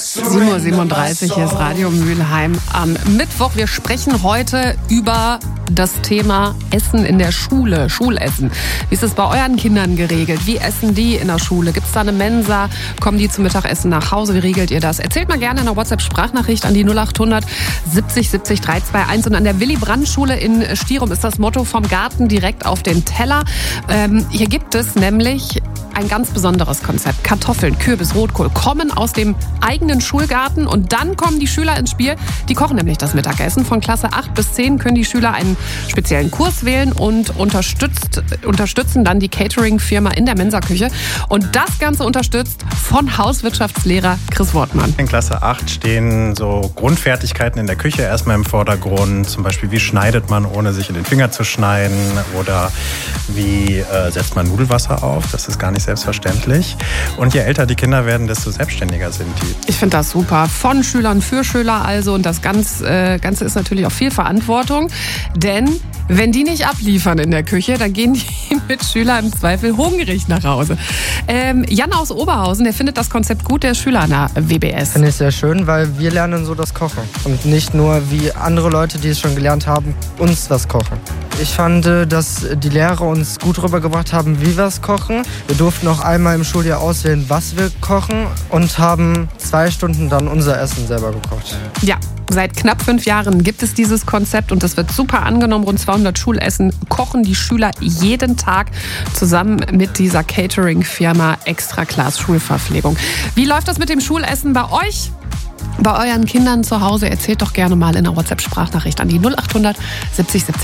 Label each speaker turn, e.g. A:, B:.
A: 7:37 Uhr, hier ist Radio Mülheim am Mittwoch. Wir sprechen heute über das Thema Essen in der Schule, Schulessen. Wie ist es bei euren Kindern geregelt? Wie essen die in der Schule? Gibt es da eine Mensa? Kommen die zum Mittagessen nach Hause? Wie regelt ihr das? Erzählt mal gerne in einer WhatsApp-Sprachnachricht an die 0800 70 70 321. Und an der Willy-Brandt-Schule in Stirum ist das Motto: vom Garten direkt auf den Teller. Hier gibt es nämlich ein ganz besonderes Konzept. Kartoffeln, Kürbis, Rotkohl kommen aus dem eigenen Schulgarten und dann kommen die Schüler ins Spiel. Die kochen nämlich das Mittagessen. Von Klasse 8 bis 10 können die Schüler einen speziellen Kurs wählen und unterstützen dann die Catering-Firma in der Mensaküche. Und das Ganze unterstützt von Hauswirtschaftslehrer Chris Wortmann.
B: In Klasse 8 stehen so Grundfertigkeiten in der Küche erstmal im Vordergrund. Zum Beispiel, wie schneidet man, ohne sich in den Finger zu schneiden? Oder wie setzt man Nudelwasser auf? Das ist gar nicht selbstverständlich. Und je älter die Kinder werden, desto selbstständiger sind die.
A: Ich finde das super. Von Schülern für Schüler also. Und das Ganze ist natürlich auch viel Verantwortung. Denn wenn die nicht abliefern in der Küche, dann gehen die Mitschüler im Zweifel hungrig nach Hause. Jan aus Oberhausen, der findet das Konzept gut, der ist Schüler an der WBS.
C: Finde ich sehr schön, weil wir lernen so das Kochen. Und nicht nur wie andere Leute, die es schon gelernt haben, uns das Kochen. Ich fand, dass die Lehrer uns gut rübergebracht haben, wie wir es kochen. Wir durften auch einmal im Schuljahr auswählen, was wir kochen und haben 2 Stunden dann unser Essen selber gekocht.
A: Ja, seit knapp 5 Jahren gibt es dieses Konzept und das wird super angenommen. Rund 200 Schulessen kochen die Schüler jeden Tag zusammen mit dieser Catering-Firma Extra Class Schulverpflegung. Wie läuft das mit dem Schulessen bei euch? Bei euren Kindern zu Hause? Erzählt doch gerne mal in einer WhatsApp-Sprachnachricht an die 0800 70 70